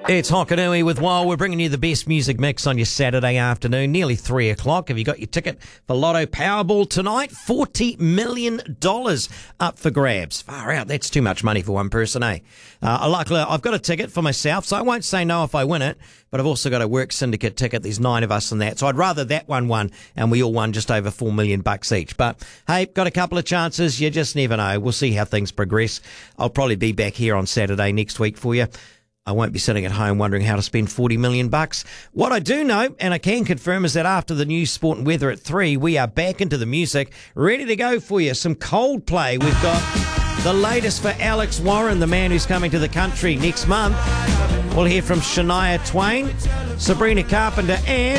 It's Hokanui with Wild. We're bringing you the best music mix on your Saturday afternoon, nearly 3 o'clock. Have you got your ticket for Lotto Powerball tonight? $40 million up for grabs. Far out. That's too much money for one person, eh? Luckily, I've got a ticket for myself, so I won't say no if I win it, but I've also got a work syndicate ticket. There's 9 of us in that, so I'd rather that one won, and we all won just over $4 million each. But, hey, got a couple of chances. You just never know. We'll see how things progress. I'll probably be back here on Saturday next week for you. I won't be sitting at home wondering how to spend $40 million. What I do know, and I can confirm, is that after the news, sport and weather at 3, we are back into the music, ready to go for you. Some Coldplay. We've got the latest for Alex Warren, the man who's coming to the country next month. We'll hear from Shania Twain, Sabrina Carpenter, and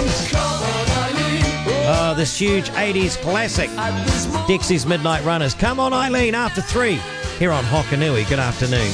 this huge 80s classic, Dexy's Midnight Runners. Come on, Eileen, after 3, here on Hokanui. Good afternoon.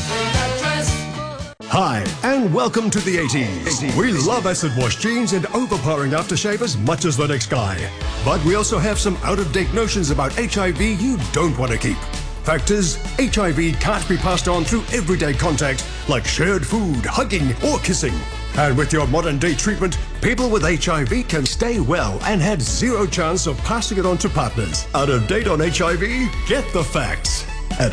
Hi, and welcome to the 80s. We love acid wash jeans and overpowering aftershave as much as the next guy. But we also have some out-of-date notions about HIV you don't want to keep. Fact is, HIV can't be passed on through everyday contact like shared food, hugging, or kissing. And with your modern-day treatment, people with HIV can stay well and had zero chance of passing it on to partners. Out of date on HIV? Get the facts at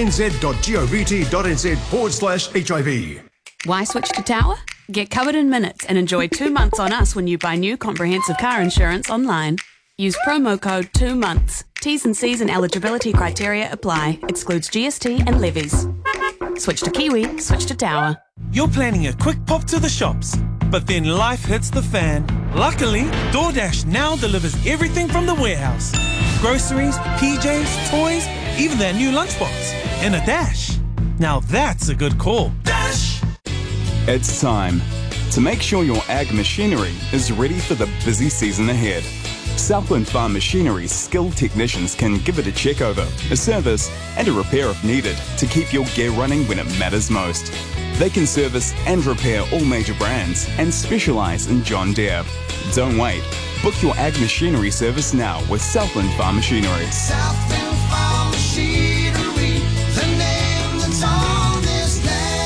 healthnz.govt.nz/HIV. Why switch to Tower? Get covered in minutes and enjoy 2 months on us when you buy new comprehensive car insurance online. Use promo code 2 months. T's and C's and eligibility criteria apply. Excludes GST and levies. Switch to Kiwi, switch to Tower. You're planning a quick pop to the shops, but then life hits the fan. Luckily, DoorDash now delivers everything from the warehouse. Groceries, PJs, toys, even their new lunchbox. In a dash. Now that's a good call. Dash! It's time to make sure your ag machinery is ready for the busy season ahead. Southland Farm Machinery's skilled technicians can give it a check over, a service and a repair if needed to keep your gear running when it matters most. They can service and repair all major brands and specialise in John Deere. Don't wait. Book your ag machinery service now with Southland Farm Machinery. Southland Farm Machinery, the name that's on this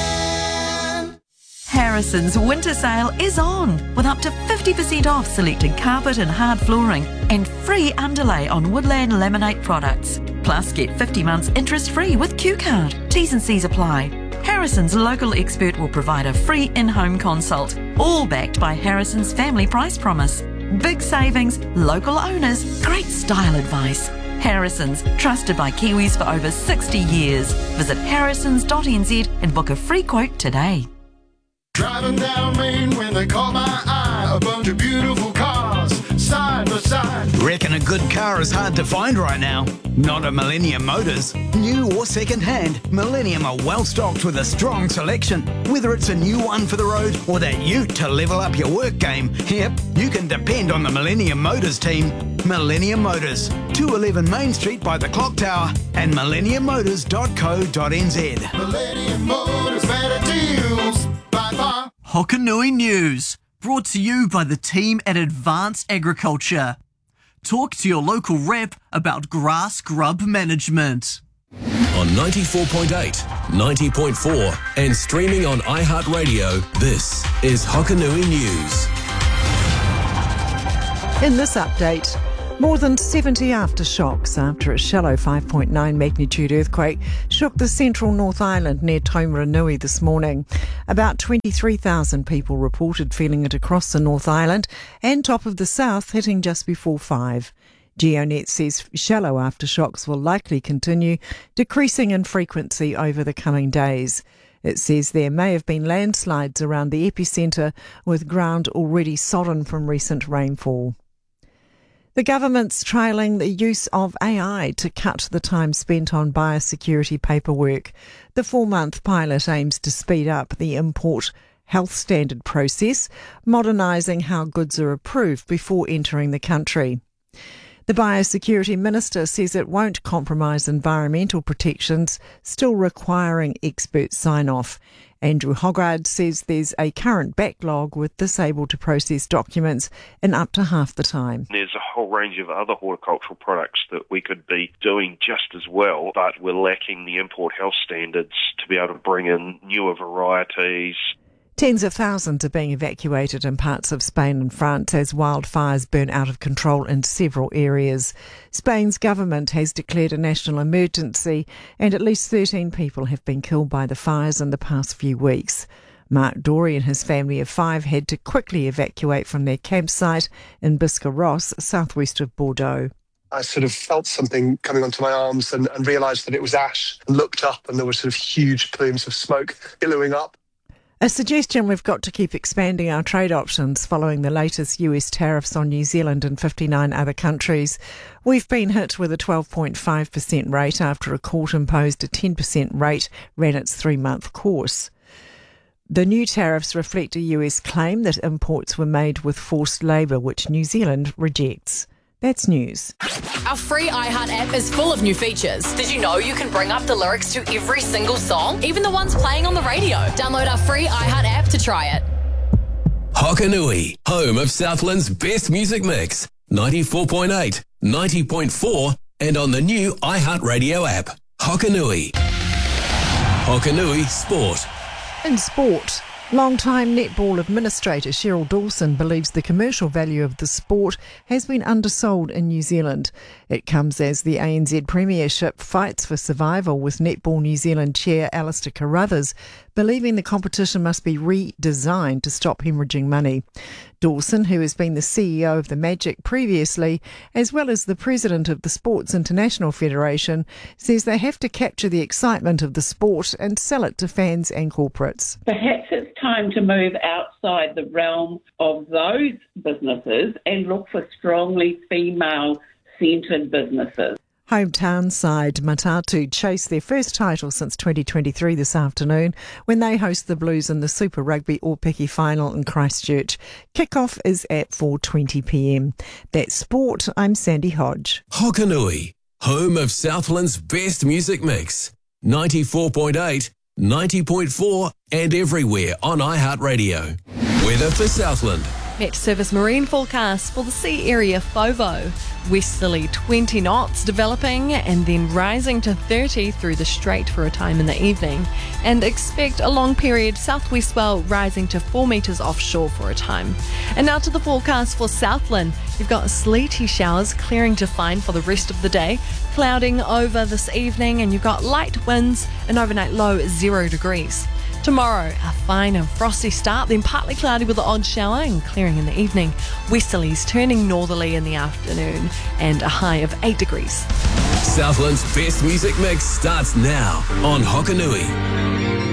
land. Harrison's winter sale is on with up to 50% off selected carpet and hard flooring and free underlay on Woodland Laminate products. Plus get 50 months interest free with Q-Card. T's and C's apply. Harrison's local expert will provide a free in-home consult, all backed by Harrison's family price promise. Big savings, local owners, great style advice. Harrison's, trusted by Kiwis for over 60 years. Visit harrisons.nz and book a free quote today. Driving down Main when they caught my eye, a bunch of beautiful cars, side by side. Reckon a good car is hard to find right now? Not at Millennium Motors. New or second hand, Millennium are well stocked with a strong selection. Whether it's a new one for the road or that ute to level up your work game, yep, you can depend on the Millennium Motors team. Millennium Motors, 211 Main Street by the Clock Tower and millenniummotors.co.nz. Millennium Motors, better deals by far. Hokanui News, brought to you by the team at Advanced Agriculture. Talk to your local rep about grass grub management. On 94.8, 90.4 and streaming on iHeartRadio, this is Hokanui News. In this update, more than 70 aftershocks after a shallow 5.9 magnitude earthquake shook the central North Island near Taumaranui this morning. About 23,000 people reported feeling it across the North Island and top of the south, hitting just before 5. GeoNet says shallow aftershocks will likely continue, decreasing in frequency over the coming days. It says there may have been landslides around the epicentre, with ground already sodden from recent rainfall. The government's trialling the use of AI to cut the time spent on biosecurity paperwork. The 4-month pilot aims to speed up the import health standard process, modernising how goods are approved before entering the country. The Biosecurity Minister says it won't compromise environmental protections, still requiring expert sign-off. Andrew Hogarth says there's a current backlog with this able to process documents in up to half the time. There's a whole range of other horticultural products that we could be doing just as well, but we're lacking the import health standards to be able to bring in newer varieties. Tens of thousands are being evacuated in parts of Spain and France as wildfires burn out of control in several areas. Spain's government has declared a national emergency and at least 13 people have been killed by the fires in the past few weeks. Mark Dorey and his family of 5 had to quickly evacuate from their campsite in Biscarrosse, southwest of Bordeaux. I sort of felt something coming onto my arms and realised that it was ash, and looked up and there were sort of huge plumes of smoke billowing up. A suggestion: we've got to keep expanding our trade options following the latest US tariffs on New Zealand and 59 other countries. We've been hit with a 12.5% rate after a court imposed a 10% rate ran its 3-month course. The new tariffs reflect a US claim that imports were made with forced labour, which New Zealand rejects. That's news. Our free iHeart app is full of new features. Did you know you can bring up the lyrics to every single song, even the ones playing on the radio? Download our free iHeart app to try it. Hokanui, home of Southland's best music mix. 94.8, 90.4 and on the new iHeart Radio app. Hokanui. Hokanui Sport. In sport, long-time netball administrator Cheryl Dawson believes the commercial value of the sport has been undersold in New Zealand. It comes as the ANZ Premiership fights for survival, with Netball New Zealand chair Alistair Carruthers believing the competition must be redesigned to stop hemorrhaging money. Dawson, who has been the CEO of the Magic previously, as well as the president of the Sports International Federation, says they have to capture the excitement of the sport and sell it to fans and corporates. Perhaps it's time to move outside the realm of those businesses and look for strongly female-centred businesses. Hometown side Matatu chased their first title since 2023 this afternoon when they host the Blues in the Super Rugby All-Piki final in Christchurch. Kickoff is at 4:20pm. That's sport. I'm Sandy Hodge. Hokanui, home of Southland's best music mix. 94.8, 90.4 and everywhere on iHeartRadio. Weather for Southland. Met Service marine forecast for the sea area FOVO. Westerly 20 knots developing and then rising to 30 through the strait for a time in the evening. And expect a long period southwest swell rising to 4 metres offshore for a time. And now to the forecast for Southland. You've got sleety showers clearing to fine for the rest of the day. Clouding over this evening, and you've got light winds, an overnight low 0 degrees. Tomorrow, a fine and frosty start, then partly cloudy with an odd shower and clearing in the evening. Westerlies turning northerly in the afternoon and a high of 8 degrees. Southland's best music mix starts now on Hokanui.